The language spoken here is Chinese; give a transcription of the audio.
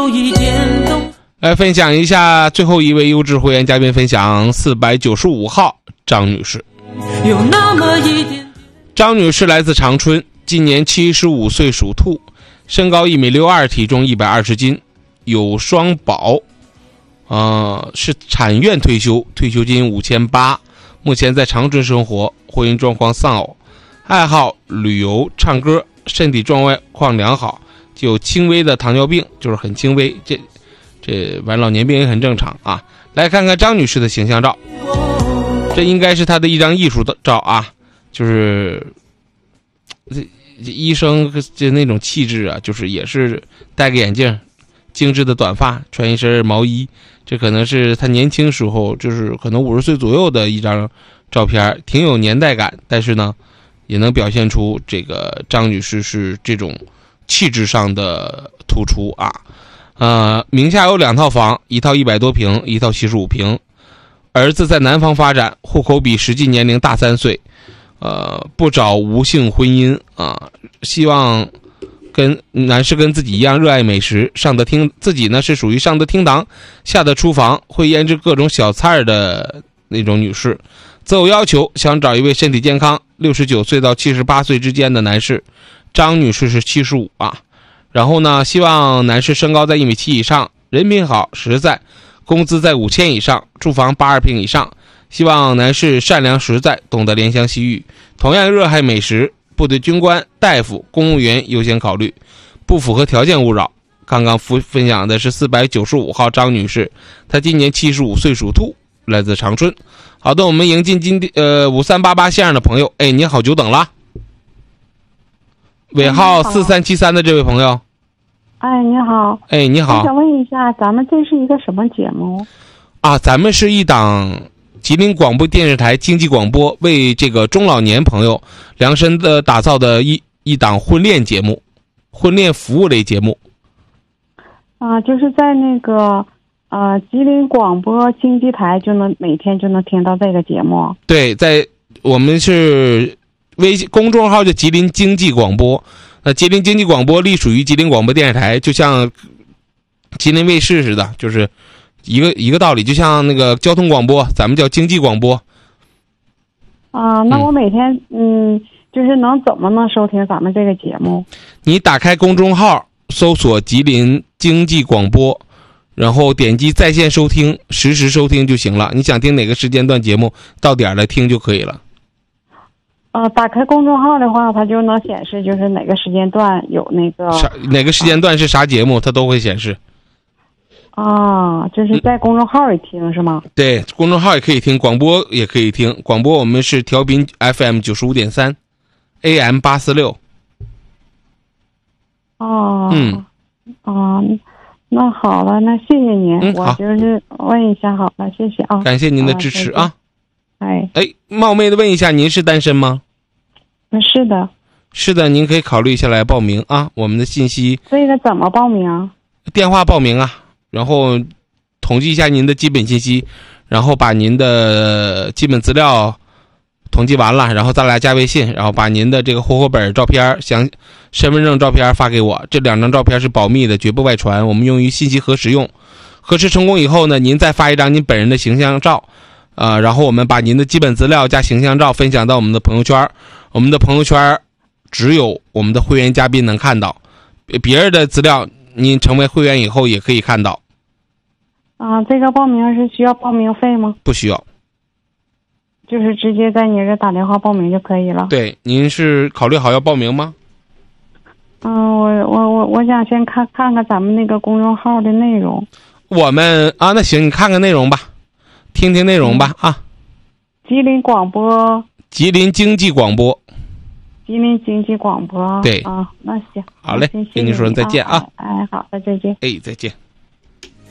有一点动。 来分享一下最后一位优质会员嘉宾分享495号张女士。 有那么一点。 张女士来自长春，今年75岁，属兔，身高1.62米，体重120斤，有双保，是产院退休，退休金5800，目前在长春生活，婚姻状况丧偶，爱好旅游、唱歌，身体状况良好，就有轻微的糖尿病，就是很轻微，这完老年病也很正常啊。来看看张女士的形象照，这应该是她的一张艺术的照啊，就是医生就那种气质啊，就是也是戴个眼镜，精致的短发，穿一身毛衣，这可能是她年轻时候，就是可能50岁左右的一张照片，挺有年代感，但是呢也能表现出这个张女士是这种气质上的突出啊。名下有2套房，一套100多平，一套75平，儿子在南方发展，户口比实际年龄大3岁，不找无性婚姻啊，希望男士跟自己一样热爱美食，上得厅，自己呢是属于上得厅堂下得厨房，会腌制各种小菜的那种女士。择偶要求，想找一位身体健康69岁到78岁之间的男士，张女士是75啊。然后呢，希望男士身高在1.7米以上，人品好实在，工资在5000以上，住房82平以上。希望男士善良实在，懂得怜香惜玉，同样热爱美食，部队军官、大夫、公务员优先考虑，不符合条件勿扰。刚刚分享的是495号张女士，她今年75岁，属兔，来自长春。好的，我们迎进5388线上的朋友。哎，你好，久等了。尾号4373的这位朋友。 哎，你好。 哎，你好。 我想问一下，咱们这是一个什么节目啊？咱们是一档吉林广播电视台经济广播为这个中老年朋友量身的打造的一档婚恋节目，婚恋服务类节目。 就是在那个吉林广播经济台每天就能听到这个节目。对， 在我们是公众号叫吉林经济广播，那吉林经济广播隶属于吉林广播电视台，就像吉林卫视似的，就是一个道理，就像那个交通广播，咱们叫经济广播。 那我每天就是怎么能收听咱们这个节目？ 你打开公众号，搜索吉林经济广播，然后点击在线收听，实时收听就行了。你想听哪个时间段节目，到点来听就可以了。 打开公众号的话，它就能显示就是哪个时间段有那个哪个时间段是啥节目，它都会显示。 就是在公众号里听是吗？ 对，公众号也可以听，广播也可以听。广播我们是调频 FM 95.3 AM 846。 那好了，那谢谢您。我就是问一下好了，谢谢啊。 感谢您的支持啊。 哎， 冒昧的问一下，您是单身吗？ 是的。 是的，您可以考虑一下来报名啊。我们的信息这个怎么报名？ 电话报名啊，然后统计一下您的基本信息，然后把您的基本资料统计完了，然后咱俩加微信，然后把您的这个户口本照片、身份证照片发给我。这2张照片是保密的，绝不外传，我们用于信息核实用。核实成功以后呢，您再发一张您本人的形象照。然后我们把您的基本资料加形象照分享到我们的朋友圈，我们的朋友圈只有我们的会员嘉宾能看到，别人的资料您成为会员以后也可以看到。 这个报名是需要报名费吗？ 不需要， 就是直接在你这打电话报名就可以了。 对，您是考虑好要报名吗？ 我想先看看咱们那个公众号的内容。 我们那行，你看看内容吧。听听内容吧吉林广播， 吉林经济广播， 吉林经济广播。 对那行， 好嘞，跟您说再见啊。 好的，再见。 再见。